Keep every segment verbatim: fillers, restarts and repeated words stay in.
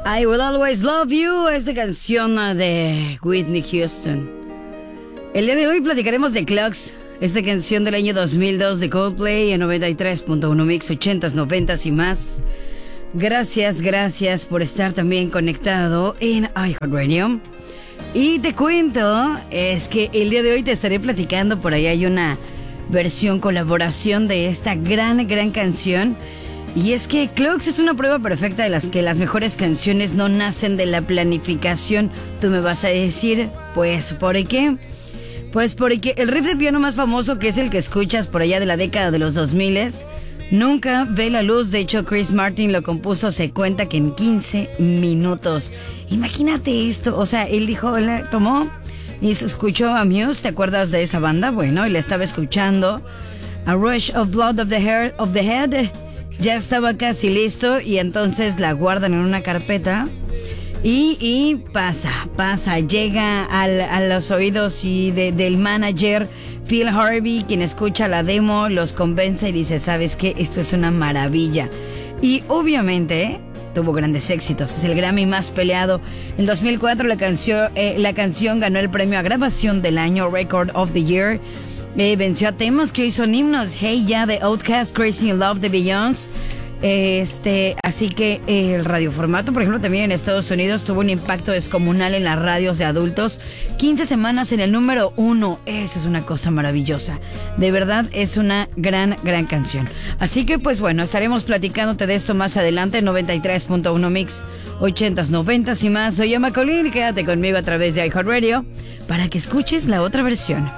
I Will Always Love You, esta canción de Whitney Houston. El día de hoy platicaremos de Clocks, esta canción del año dos mil dos de Coldplay en noventa y tres punto uno Mix, ochentas, noventas y más. Gracias, gracias por estar también conectado en iHeartRadio. Y te cuento, es que el día de hoy te estaré platicando, por ahí hay una versión colaboración de esta gran, gran canción. Y es que Clocks es una prueba perfecta de las que las mejores canciones no nacen de la planificación. Tú me vas a decir, pues, ¿por qué? Pues porque el riff de piano más famoso, que es el que escuchas por allá de la década de los dos mil, nunca ve la luz. De hecho, Chris Martin lo compuso, se cuenta que en quince minutos. Imagínate esto, o sea, él dijo, él tomó y se escuchó a Muse, ¿te acuerdas de esa banda? Bueno, él estaba escuchando A Rush of Blood of the Hair, of the Head. Ya estaba casi listo y entonces la guardan en una carpeta y, y pasa, pasa, llega al, a los oídos y de, del manager Phil Harvey, quien escucha la demo, los convence y dice, ¿sabes qué? Esto es una maravilla. Y obviamente tuvo grandes éxitos, es el Grammy más peleado. En dos mil cuatro la canción, eh, la canción ganó el premio a grabación del año, Record of the Year. Eh, venció a temas que hoy son himnos, Hey Ya de Outkast, Crazy in Love de Beyoncé. Este, así que eh, el radioformato, por ejemplo, también en Estados Unidos tuvo un impacto descomunal en las radios de adultos. quince semanas en el número uno. Eso es una cosa maravillosa. De verdad es una gran, gran canción. Así que pues bueno, estaremos platicándote de esto más adelante en noventa y tres punto uno Mix, ochentas, noventas y más. Soy Emma Colín, quédate conmigo a través de iHeartRadio para que escuches la otra versión.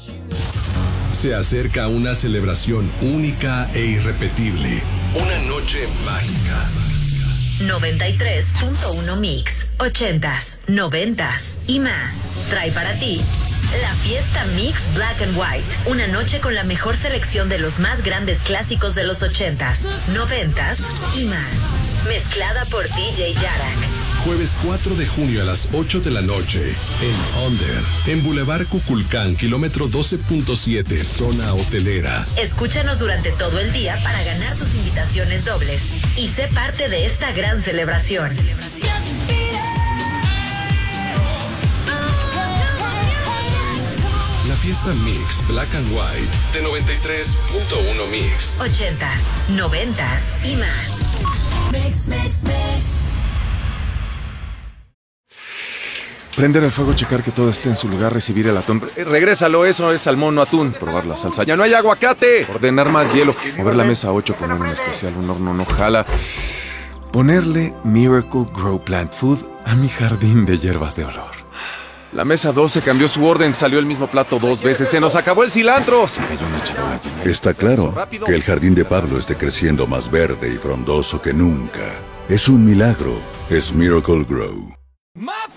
Se acerca una celebración única e irrepetible. Una noche mágica. noventa y tres punto uno Mix, ochentas, noventas y más. Trae para ti la fiesta Mix Black and White. Una noche con la mejor selección de los más grandes clásicos de los ochentas, noventas y más. Mezclada por D J Yarak. Jueves cuatro de junio a las ocho de la noche en Under, en Boulevard Cuculcán, kilómetro doce punto siete, zona hotelera. Escúchanos durante todo el día para ganar tus invitaciones dobles y sé parte de esta gran celebración. La fiesta Mix Black and White de noventa y tres punto uno Mix. Ochentas, noventas y más. Mix, mix, mix. Prender el fuego, checar que todo esté en su lugar, recibir el atún. Eh, regrésalo, eso es salmón, no atún. Probar la salsa. ¡Ya no hay aguacate! Ordenar más hielo. Mover la mesa a ocho, poner un especial, un horno no jala. Ponerle Miracle Grow Plant Food a mi jardín de hierbas de olor. La mesa doce cambió su orden, salió el mismo plato dos veces. ¡Se nos acabó el cilantro! Se cayó una charola llena de... Está claro que el jardín de Pablo esté creciendo más verde y frondoso que nunca. Es un milagro. Es Miracle Grow.